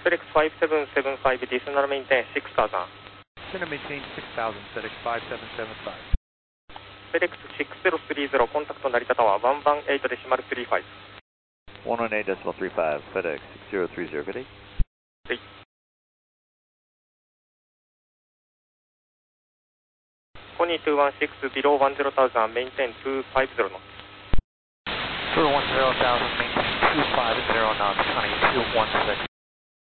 FedEx 5775, descend maintain 6000. Descend and maintain 6000, FedEx 5775. FedEx 6030, contact Narita Tower 118.35. 118.35, FedEx 6030, good day. はい。2216, below 10,000, maintain 250 knots. Below 10,000, maintain 250 knots, 2216.